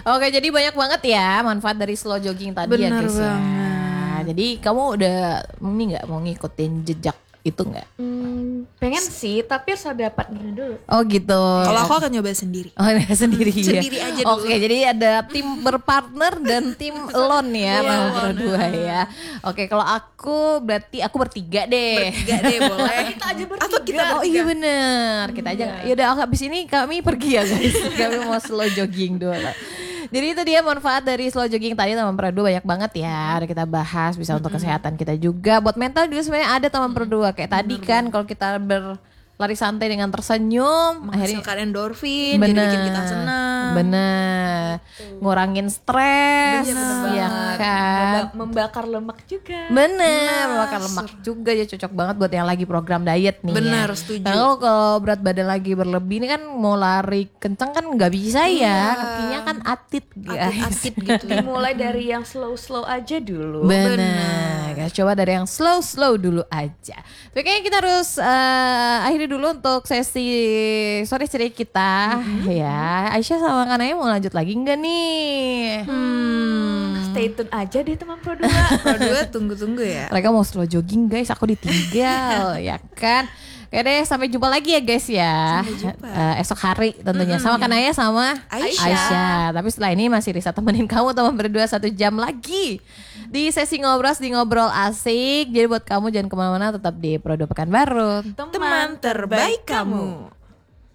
Oke, jadi banyak banget ya manfaat dari slow jogging tadi. Bener ya guys ya. banget. Jadi kamu udah ini nggak mau ngikutin jejak itu nggak? Pengen sih, tapi harus ada partnernya dulu. Oh gitu. Kalau aku akan nyoba sendiri. Oh ini sendiri ya. Sendiri aja dulu. Oke, jadi ada tim berpartner dan tim alone ya, nomor berdua ya. Oke, kalau aku berarti aku bertiga deh. Bertiga deh boleh. Kita aja bertiga. Atau kita Oh iya bener, kita aja. Yaudah habis ini kami pergi ya guys. Kami mau slow jogging dulu. Jadi itu dia manfaat dari slow jogging tadi teman berdua banyak banget ya. Udah kita bahas bisa untuk kesehatan kita juga. Buat mental juga sebenarnya ada teman berdua. Kayak tadi kan kalau kita berlari santai dengan tersenyum, akhirnya menghasilkan endorfin, jadi bikin kita senang. bener ngurangin stres, ya kan. Membakar lemak juga. Bener, makan lemak juga ya, cocok banget buat yang lagi program diet nih. Bener, ya. setuju. Karena kalau berat badan lagi berlebih ini kan mau lari kencang kan nggak bisa ya, kakinya kan atit guys. Atit gitu. Dimulai dari yang slow-slow aja dulu. Bener, guys, coba dari yang slow dulu aja. Tapi kayaknya kita harus akhiri dulu untuk sesi sore ceria kita ya. Aisyah sama Kanaya mau lanjut lagi nggak nih? Stay tune aja deh teman Pro 2. Berdua tunggu-tunggu ya. Mereka mau slow jogging guys, aku ditinggal ya kan. Oke deh, sampai jumpa lagi ya guys ya. Esok hari tentunya sama Kanaya sama Aisyah. Tapi setelah ini masih Risa temenin kamu teman berdua 1 jam lagi di sesi ngobrol asik. Jadi buat kamu jangan kemana-mana, tetap di Pro 2 Pekanbaru. Teman terbaik kamu.